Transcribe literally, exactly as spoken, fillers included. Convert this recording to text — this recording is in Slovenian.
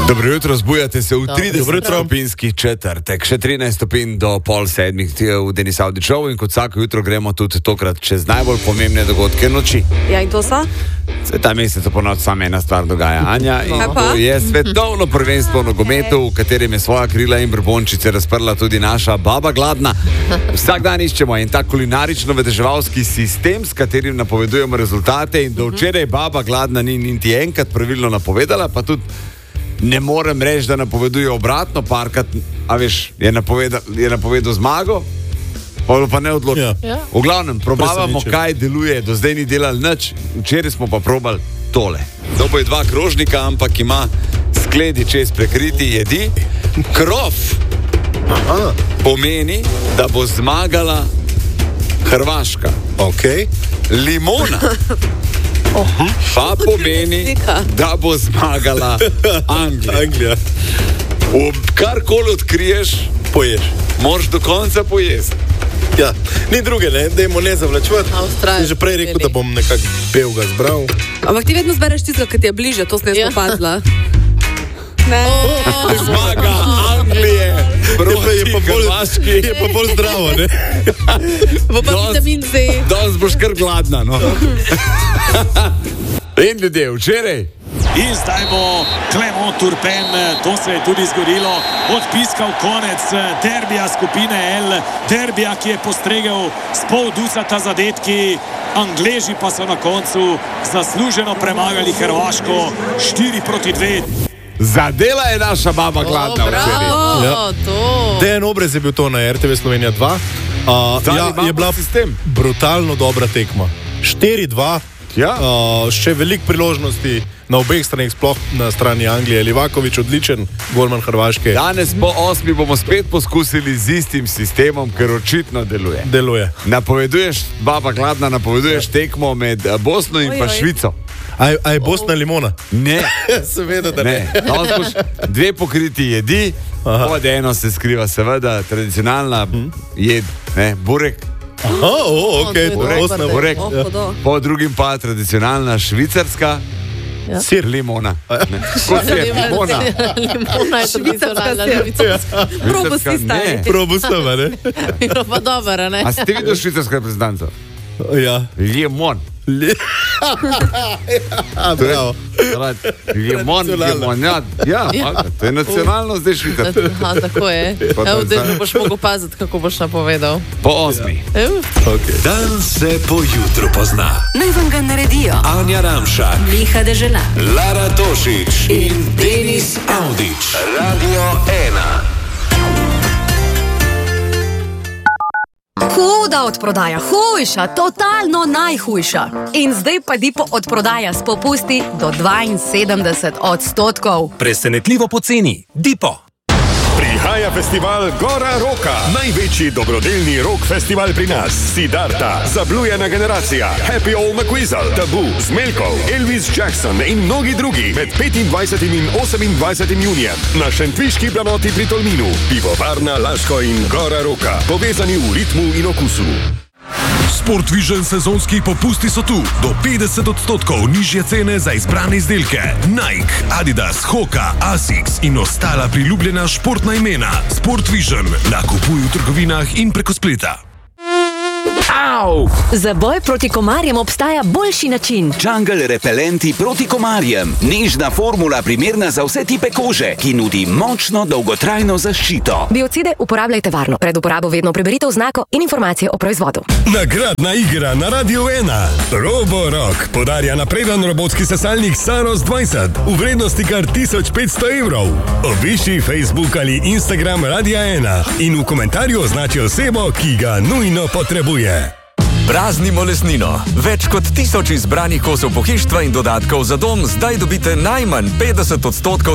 Dobro jutro, zbujate se v trideset stopinjski četrtek, še trinajst stopinj do pol sedmih v Denis Audić Show in kot vsako jutro gremo tudi tokrat čez najbolj pomembne dogodke noči. Ja, in to so? Se ta mesec po noč samo ena stvar dogaja, Anja, in to je svetovno prvenstvo v nogometu, v katerem je svoja krila in brbončice razprla tudi naša baba Gladna. Vsak dan iščemo en tak kulinarično-vedeževalski sistem, s katerim napovedujemo rezultate in do včeraj baba Gladna ni niti enkrat pravilno napovedala, pa tudi ne morem reči, da napoveduje obratno, parkrat, a veš, je napovedal, je napovedal zmago, pa, pa ne odločil. Ja. V glavnem, probavamo, kaj deluje, do zdaj ni delal nič, včeraj smo pa probali tole. Dobo je dva krožnika, ampak ima skledi čez prekriti jedi. Krov Aha. pomeni, da bo zmagala Hrvaška. Okay. Limona Aha. pa pomeni, da bo zmagala Anglija. Anglija. Karkoli odkriješ, poješ. Moraš do konca pojesti. Ja, ni druge, ne, dajmo ne zavlačevati. Sem že prej rekel, da bom nekako pel ga zbral. Ampak ti vedno zbereš tisto, ki ti je bliže, to se ne ja. spopadla. Ne. Oh, zmaga Anglije proti Hrvaški. Je pa bolj zdravo, ne? Bo pa vitamin C. Danes boš kar gladna, no. In ljudje, včeraj. In zdaj bo Clement Turpin, to se je tudi zgodilo, odpiskal konec derbija skupine L, derbija, ki je postregel s pol ducata zadetki. Angleži pa so na koncu zasluženo premagali Hrvaško štiri proti dve. Zadela je naša baba Gladna oh, včeraj. Ja. Dejan Obrez je bil to na R T V Slovenija dva. Uh, ja, je bila sistem. brutalno dobra tekma. štiri dva. Ja. Uh, še veliko priložnosti na obeh straneh, sploh na strani Anglije. Livaković odličen, golman Hrvaške. Danes po osmi bomo spet poskusili z istim sistemom, ker očitno deluje. Deluje. Napoveduješ, baba Gladna, napoveduješ ja. tekmo med Bosno in oj, pa oj. Švico. A, a je Bosna oh. limona? Ne. Seveda, da ne. ne. Boš, dve pokriti jedi, pod eno se skriva seveda tradicionalna hmm. jed, ne, burek. Aha, oh, ok, burek, Bosna, burek. Ja. Po drugim pa tradicionalna švicarska ja. sir limona. Kot sir limona. Limona je tradicionalna švicarska. Probusti stari. Probusta, ne? Bilo pa dobro, ne? A ste videli švicarsko reprezentanco? Ja. Limon. Ja, bravo. Limon, limonjad. Ja, ja. To je nacionalno zdaj švicarsko. Aha, tako je. Evo, da ne boš mogel paziti, kako boš napovedal. Po osmi. Ja. Okay. Dan se po jutru pozna. Naj vam ga naredijo Anja Ramšak, Miha Deželan, Lara Tošič in Denis Audić. Radio ena. Huda odprodaja, hujša, totalno najhujša. In zdaj pa Dipo odprodaja s popusti do dvainsedemdeset odstotkov. Presenetljivo poceni. Dipo. Prihaja festival Gora Roka, največji dobrodelni rock festival pri nas. Siddharta, Zablujena generacija, Happy Old McWeasel, Tabu, Zmelkov, Elvis Jackson in mnogi drugi med petindvajsetim in osemindvajsetim junijem na šentviški planoti pri Tolminu. Pivovarna Laško in Gora Roka, povezani v ritmu in okusu. Sport Vision sezonski popusti so tu. Do petdeset odstotkov nižje cene za izbrane izdelke. Nike, Adidas, Hoka, Asics in ostala priljubljena športna imena. Sport Vision. Nakupuj v trgovinah in preko spleta. Au! Za boj proti komarjem obstaja boljši način. Jungle repelenti proti komarjem. Nežna formula primerna za vse tipe kože, ki nudi močno dolgotrajno zaščito. Biocide uporabljajte varno. Pred uporabo vedno preberite oznako in informacije o proizvodu. Nagradna igra na Radio ena. Roborock podarja napreden robotski sesalnik Saros dvajset v vrednosti kar tisoč petsto evrov. Obiši Facebook ali Instagram Radia ena in v komentarju označi osebo, ki ga nujno potrebuje. Praznimo lesnino. Več kot tisoč izbranih kosov pohištva in dodatkov za dom zdaj dobite najmanj petdeset odstotkov